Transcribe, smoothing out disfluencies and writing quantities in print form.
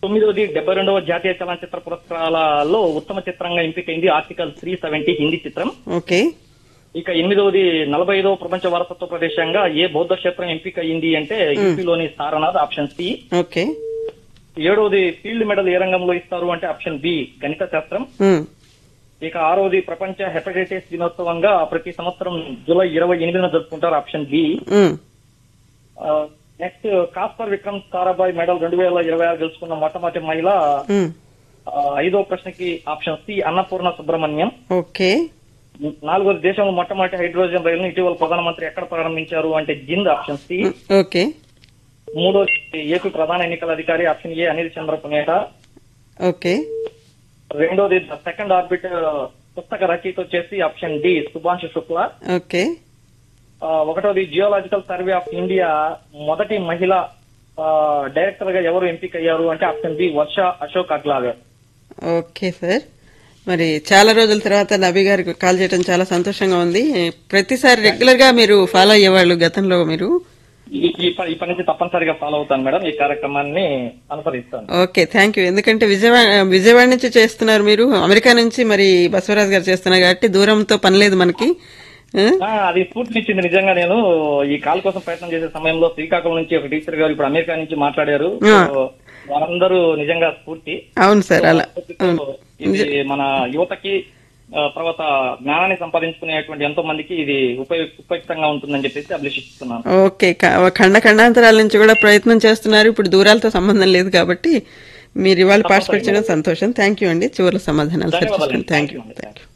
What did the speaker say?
9వది 72వ జాతీయ చలనచిత్ర పురస్కారాలలో ఉత్తమ చిత్రంగా ఎంపికైంది ఆర్టికల్ 370 హిందీ చిత్రం. ఓకే. ఇక 8వది 45వ ప్రపంచ వారసత్వ ప్రదేశంగా ఏ బౌద్ధ క్షేత్రం ఎంపిక అయింది అంటే యూపీలోని Sarnath, option C. Okay. 7వది field medal ఏ రంగంలో ఇస్తారు అంటే ఆప్షన్ బి, గణిత శాస్త్రం. ఇక 6వది ప్రపంచ హెపటైటిస్ దినోత్సవంగా ప్రతి సంవత్సరం జూలై 28న జరుపుకుంటారు, option B. Next Casper Vikram Sarabhai medal 2026 గెలుచుకున్న మొట్టమొదటి మహిళ 5వ ప్రశ్నకి option C, Annapurna Subrahmanyam. Okay. 4వది దేశంలో మొట్టమొదటి హైడ్రోజన్ రైలును ఇటీవల ప్రధానమంత్రి ఎక్కడ ప్రారంభించారు అంటే Jind, option C. Okay. 3వది AP ప్రధాన ఎన్నికల అధికారి, option A, Anil Chandra పునేట. Okay. 2వది the second orbit పుస్తక రచయిత వచ్చేసి option D, Shubhanshu Shukla. Okay. 1వది geological survey of India మొదటి మహిళ డైరెక్టర్ గా ఎవరు ఎంపిక అయ్యారు అంటే ఆప్షన్ బి, వర్ష అశోక్ అగ్లావే. ఓకే సార్, మరి చాలా రోజుల తర్వాత నబీ గారికి కాల్ చేయడం చాలా సంతోషంగా ఉంది. ప్రతిసారి రెగ్యులర్ గా మీరు ఫాలో అయ్యేవాళ్ళు గతంలో, మీరు ఈ పని నుంచి తప్పనిసరిగా ఫాలో అవుతాను మేడం, ఈ కార్యక్రమాన్ని అనుసరిస్తాను. Okay, thank you. ఎందుకంటే విజయవాడ నుంచి చేస్తున్నారు మీరు, అమెరికా నుంచి మరి బసవరాజ్ గారు చేస్తున్నారు కాబట్టి దూరంతో పని లేదు మనకి. అది స్ఫూర్తినిచ్చింది నిజంగా. నేను ఈ కాల్ కోసం ప్రయత్నం చేసే సమయంలో శ్రీకాకుళం నుంచి ఒక టీచర్ గారు ఇప్పుడు అమెరికా నుంచి మాట్లాడారు, వారందరూ నిజంగా స్ఫూర్తి. అవును సార్, అలా ఇది మన యువతకి తర్వాత జ్ఞానాన్ని సంపాదించుకునేటువంటి ఎంతో మందికి ఇది ఉపయుక్తంగా ఉంటుందని చెప్పేసి అభిలషిస్తున్నాను. ఓకే, ఖండాంతరాల నుంచి కూడా ప్రయత్నం చేస్తున్నారు. ఇప్పుడు దూరాలతో సంబంధం లేదు కాబట్టి మీరు ఇవాళ పార్టిసిపేట్ చేయడం సంతోషం. థ్యాంక్ యూ అండి. చివరి సమాధానాలు. Thank you.